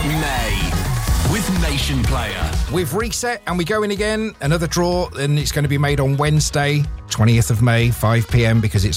May with Nation Player. We've reset and we go in again. Another draw, and it's going to be made on Wednesday, 20th of May, 5 p.m, because it's